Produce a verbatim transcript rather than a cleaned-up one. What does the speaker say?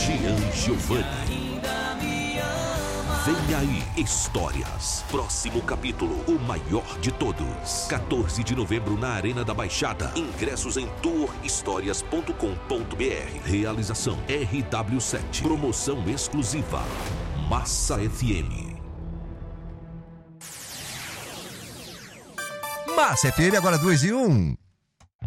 Jean Giovanni. Vem aí, Histórias. Próximo capítulo, o maior de todos. quatorze de novembro na Arena da Baixada. Ingressos em tour histórias ponto com ponto br. Realização R W sete. Promoção exclusiva Massa F M. Massa F M, agora duas e um.